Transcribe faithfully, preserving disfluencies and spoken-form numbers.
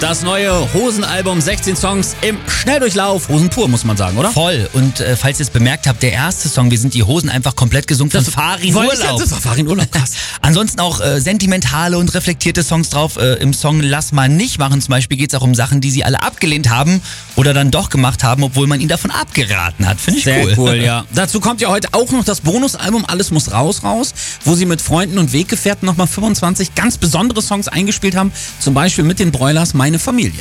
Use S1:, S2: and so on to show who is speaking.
S1: Das neue Hosen-Album, sechzehn Songs im Schnelldurchlauf. Hosen pur, muss man sagen, oder?
S2: Voll. Und äh, falls ihr es bemerkt habt, der erste Song, wir sind die Hosen einfach komplett gesungen von Farin Urlaub.
S1: Das war Farin Urlaub, krass.
S2: Ansonsten auch äh, sentimentale und reflektierte Songs drauf. Äh, Im Song Lass mal nicht machen zum Beispiel geht es auch um Sachen, die sie alle abgelehnt haben oder dann doch gemacht haben, obwohl man ihnen davon abgeraten hat. Finde ich
S1: Sehr
S2: cool.
S1: cool, ja. Dazu kommt ja heute auch noch das Bonusalbum Alles muss raus raus, wo sie mit Freunden und Weggefährten nochmal fünfundzwanzig ganz besondere Songs eingespielt haben. Zum Beispiel mit den Broilers Meine Familie.